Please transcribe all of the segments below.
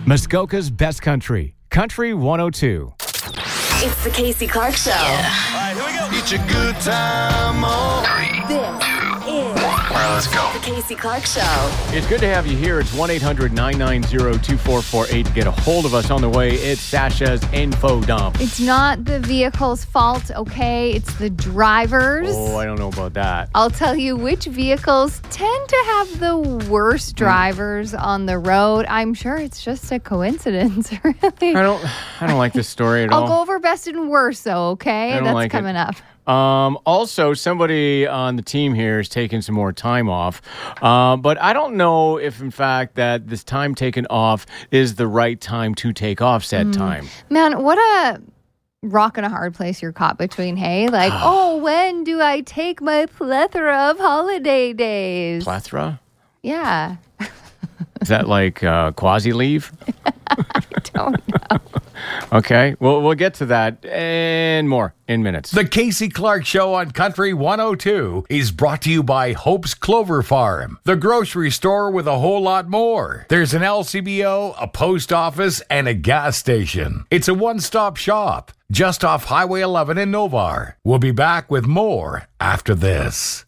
Muskoka's best country, Country 102. It's the Casey Clark Show. Yeah. All right, here we go. Get your good time on. This is Let's go. the Casey Clark Show. It's good to have you here. It's 1-800-990-2448 to get a hold of us. On the way, it's Sasha's Info Dump. It's not the vehicle's fault, okay? It's the drivers. Oh, I don't know about that. I'll tell you which vehicles tend to have the worst drivers on the road. I'm sure it's just a coincidence, really. I don't like this story at all. I'll go over best and worst, though, okay? I don't That's like coming up. Also, somebody on the team here is taking some more time off. But I don't know if, in fact, that this time taken off is the right time to take off said time. Man, what a rock and a hard place you're caught between, hey? Like, when do I take my plethora of holiday days? Plethora? Yeah. Is that like quasi-leave? I don't know. Okay, well, we'll get to that and more in minutes. The Casey Clark Show on Country 102 is brought to you by Hope's Clover Farm, the grocery store with a whole lot more. There's an LCBO, a post office, and a gas station. It's a one-stop shop just off Highway 11 in Novar. We'll be back with more after this.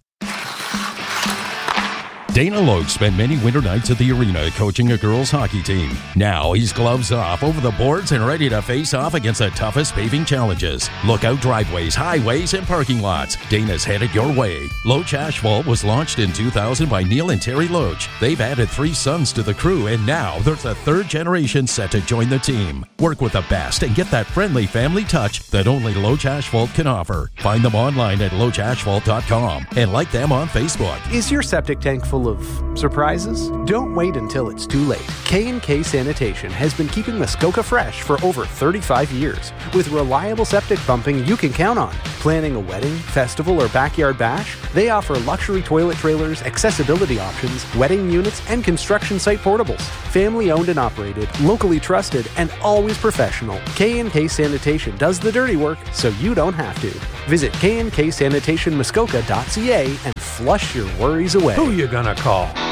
Dana Loach spent many winter nights at the arena coaching a girls' hockey team. Now he's gloves off, over the boards, and ready to face off against the toughest paving challenges. Lookout driveways, highways, and parking lots. Dana's headed your way. Loach Asphalt was launched in 2000 by Neil and Terry Loach. They've added 3 sons to the crew, and now there's a 3rd generation set to join the team. Work with the best and get that friendly family touch that only Loach Asphalt can offer. Find them online at loachasphalt.com and like them on Facebook. Is your septic tank full of surprises? Don't wait until it's too late. K&K Sanitation has been keeping Muskoka fresh for over 35 years. With reliable septic pumping you can count on. Planning a wedding, festival, or backyard bash? They offer luxury toilet trailers, accessibility options, wedding units, and construction site portables. Family owned and operated, locally trusted, and always professional. K&K Sanitation does the dirty work so you don't have to. Visit knksanitationmuskoka.ca and flush your worries away. Who you gonna call?